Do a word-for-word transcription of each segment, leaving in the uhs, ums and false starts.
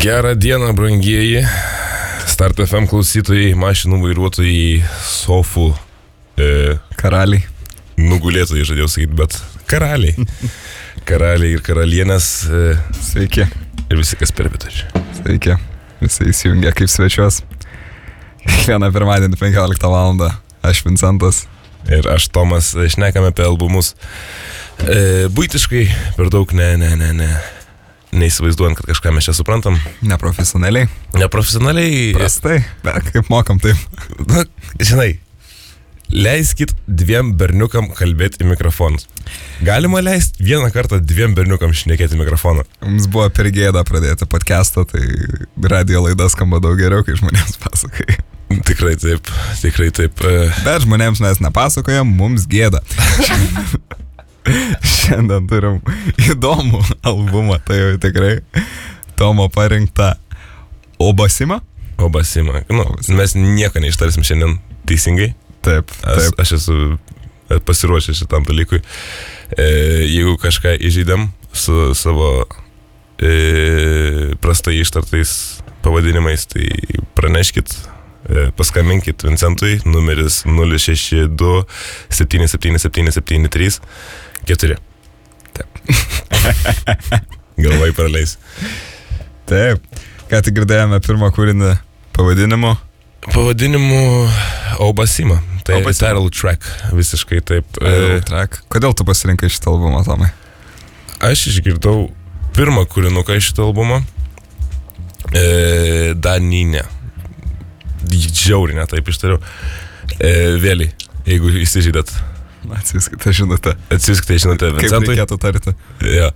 Gerą dieną, brangieji. Start F M klausytojai, mašinų vairuotojai, sofų e, karaliai. Nugulėtojai, žadėjau sakyti, bet karaliai. Karaliai ir karalienės. E, Sveiki. Ir visi, kas per vidurį. Sveiki. Visi įsijungia kaip svečios. Kiekvieną pirmadienį penkioliktą valandą. Aš Vincentas. Ir aš Tomas. Šnekame apie albumus. E, buitiškai per daug ne, ne, ne, ne. Neįsivaizduojant, kad kažką mes čia suprantam. Neprofesionaliai. Neprofesionaliai. Prastai, bet kaip mokam taip. Na, žinai, leiskit dviem berniukam kalbėti į mikrofonus. Galima leisti vieną kartą dviem berniukam šnekėti į mikrofoną. Mums buvo per gėdą pradėti podcastą, tai radio laida skamba daug geriau, kai žmonėms pasakai. Tikrai taip, tikrai taip. Bet žmonėms mes nepasakojam, mums gėda. Šiandien turim įdomų albumą, tai jau tikrai Tomo parinkta Obasima. Obasima. Nu, mes nieko neištarsim šiandien teisingai. Taip, aš, taip. Aš esu pasiruošęs šitam dalykui. E, jeigu kažką įžeidėm su savo e, prastai ištartais pavadinimais, tai praneškit, e, paskambinkit Vincentui, numeris nulis šeši du septyni septyni septyni septyni trys keturi. Taip. Galvai praleis. Taip. Ką tik girdėjome pirmą kūrinį pavadinimu? Pavadinimu Obasima. Tai Obasima. title track. Visiškai taip. Title track. Kodėl tu pasirinkai šitą albumą, Tomai? Aš išgirdau pirmą kūrinuką iš šitą albumą. E, Daninė. Džiaurinė, taip ištariau. E, Vėliai, jeigu įsižydėt. Atsiskite žinutę. Atsiskite žinutę Vincentui. Kaip reikėtų tarti? Jo.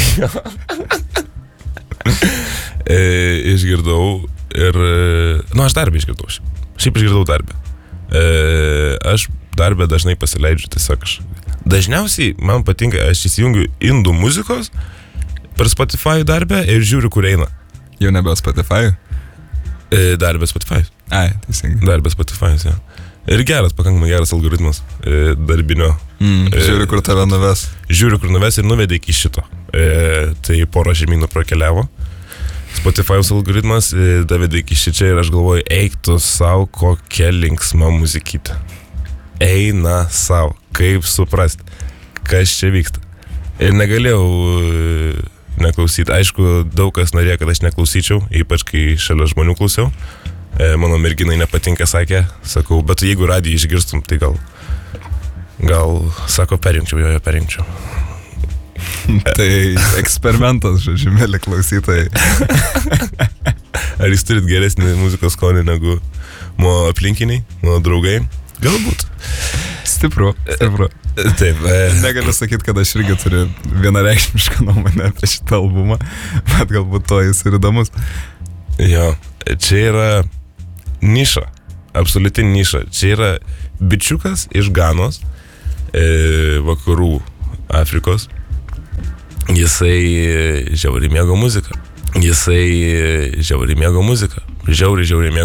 e, išgirdau ir... Nu, aš darbę išgirdau. Šiaip išgirdau darbę. E, aš darbę dažnai pasileidžiu tiesiog. Dažniausiai man patinka, aš įsijungiu indų muzikos per Spotify darbę ir žiūriu, kur eina. Jau nebe Spotify? E, darbė Spotify. Ai, teisingai. Darbė Spotify, jo. Ir geras, pakankamai geras algoritmas e, darbinio. Mm, žiūriu, kur tave nuves. Žiūriu, kur nuves ir nuvedė iki šito. E, tai porą žemynų prakeliavo. Spotify'us algoritmas e, davedė iki šičia ir aš galvoju, eik tu savo, kokia linksma muzikytė. Eina savo, kaip suprast, kas čia vyksta. Ir negalėjau e, neklausyti. Aišku, daug kas norėjo, kad aš neklausyčiau, ypač kai šalia žmonių klausiau. E, mano merginai nepatinka, sakė, sakau, bet jeigu radiją išgirstum, tai gal, gal, sako, perinkčiau, jo, jo, perinkčiau. Tai eksperimentas, žodžiu, mėly klausytojai. Ar jūs turit geresnį muzikos skonį negu mano aplinkiniai, mano draugai? Galbūt. Stipru, stipru. Taip. E... Negaliu sakyti, kad aš irgi turiu vienareikšmišką nuomonę apie šitą albumą, bet galbūt to jis ir įdomus. Jo, čia yra niša, absoliuti niša. Čia yra bičiukas iš Ganos, e, vakarų Afrikos. Jisai žiauriai mėgo muziką. Jisai žiauriai mėgo muziką. Žiauriai, žiauriai mėgo.